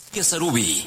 Sarubi.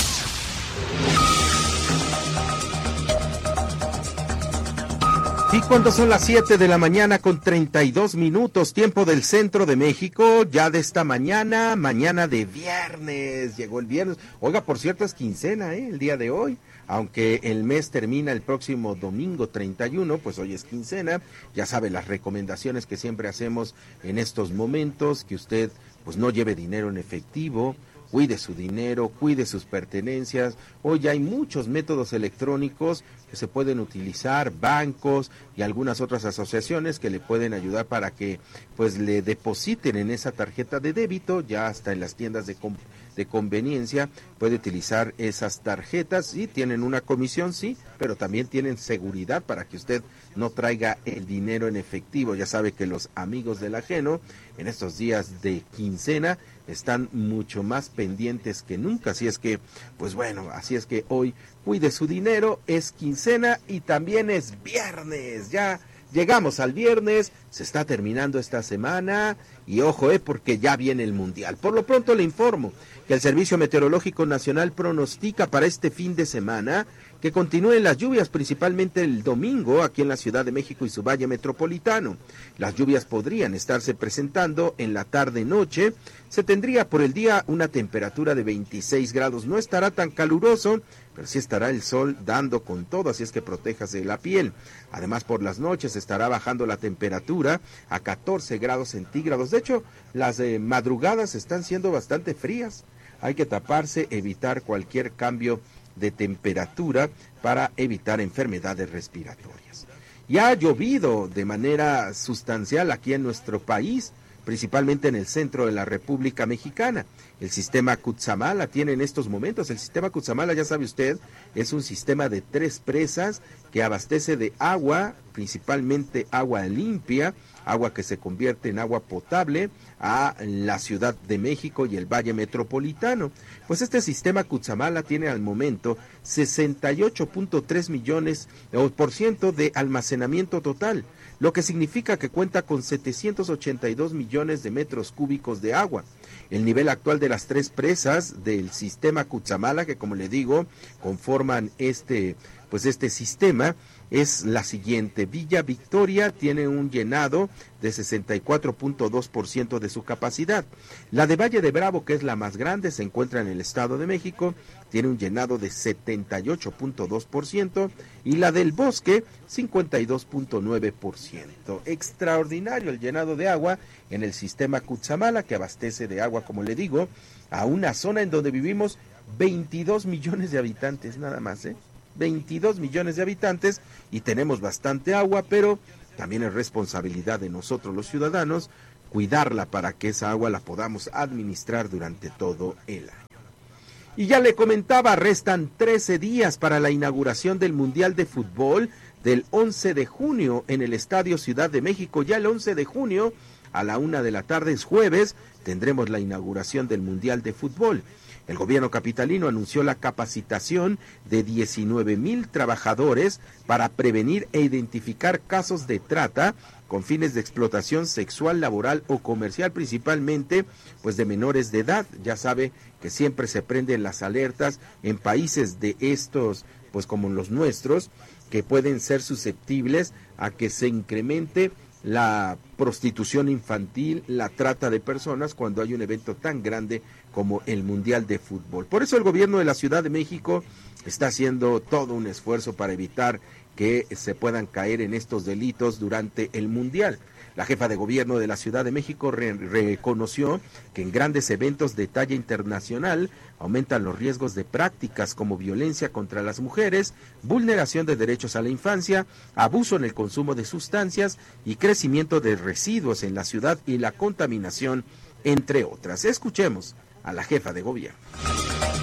Y cuando son las 7 de la mañana con 32 minutos, tiempo del centro de México, ya de esta mañana de viernes, llegó el viernes. Oiga, por cierto, es quincena, el día de hoy, aunque el mes termina el próximo domingo 31, pues hoy es quincena. Ya sabe las recomendaciones que siempre hacemos en estos momentos, que usted pues no lleve dinero en efectivo, cuide su dinero, cuide sus pertenencias. Hoy ya hay muchos métodos electrónicos que se pueden utilizar, bancos y algunas otras asociaciones que le pueden ayudar para que pues le depositen en esa tarjeta de débito. Ya hasta en las tiendas de conveniencia puede utilizar esas tarjetas y tienen una comisión, sí, pero también tienen seguridad para que usted no traiga el dinero en efectivo. Ya sabe que los amigos del ajeno en estos días de quincena están mucho más pendientes que nunca, así es que, pues bueno, así es que hoy cuide su dinero, es quincena y también es viernes, ya llegamos al viernes, se está terminando esta semana y ojo, porque ya viene el Mundial. Por lo pronto le informo que el Servicio Meteorológico Nacional pronostica para este fin de semana que continúen las lluvias, principalmente el domingo aquí en la Ciudad de México y su valle metropolitano. Las lluvias podrían estarse presentando en la tarde-noche. Se tendría por el día una temperatura de 26 grados. No estará tan caluroso, pero sí estará el sol dando con todo, así es que protéjase la piel. Además, por las noches estará bajando la temperatura a 14 grados centígrados. De hecho, las madrugadas están siendo bastante frías. Hay que taparse, evitar cualquier cambio de temperatura para evitar enfermedades respiratorias. Ya ha llovido de manera sustancial aquí en nuestro país, principalmente en el centro de la República Mexicana. El sistema Cutzamala tiene en estos momentos, el sistema Cutzamala, ya sabe usted, es un sistema de 3 presas que abastece de agua, principalmente agua limpia, agua que se convierte en agua potable a la Ciudad de México y el Valle Metropolitano. Pues este sistema Cutzamala tiene al momento 68.3 millones por ciento de almacenamiento total, lo que significa que cuenta con 782 millones de metros cúbicos de agua. El nivel actual de las 3 presas del sistema Cutzamala, que como le digo, conforman este sistema, es la siguiente. Villa Victoria tiene un llenado de 64.2% de su capacidad. La de Valle de Bravo, que es la más grande, se encuentra en el Estado de México, tiene un llenado de 78.2%, y la del Bosque 52.9%. Extraordinario el llenado de agua en el sistema Cutzamala, que abastece de agua, como le digo, a una zona en donde vivimos 22 millones de habitantes, nada más, 22 millones de habitantes, y tenemos bastante agua, pero también es responsabilidad de nosotros los ciudadanos cuidarla para que esa agua la podamos administrar durante todo el año. Y ya le comentaba, restan 13 días para la inauguración del Mundial de Fútbol del 11 de junio en el Estadio Ciudad de México. Ya el 11 de junio a la 1 de la tarde, es jueves, tendremos la inauguración del Mundial de Fútbol. El gobierno capitalino anunció la capacitación de 19,000 trabajadores para prevenir e identificar casos de trata con fines de explotación sexual, laboral o comercial, principalmente pues de menores de edad. Ya sabe que siempre se prenden las alertas en países de estos, pues como los nuestros, que pueden ser susceptibles a que se incremente la prostitución infantil, la trata de personas cuando hay un evento tan grande como el Mundial de Fútbol. Por eso el gobierno de la Ciudad de México está haciendo todo un esfuerzo para evitar que se puedan caer en estos delitos durante el Mundial. La jefa de gobierno de la Ciudad de México reconoció que en grandes eventos de talla internacional aumentan los riesgos de prácticas como violencia contra las mujeres, vulneración de derechos a la infancia, abuso en el consumo de sustancias y crecimiento de residuos en la ciudad y la contaminación, entre otras. Escuchemos a la jefa de gobierno.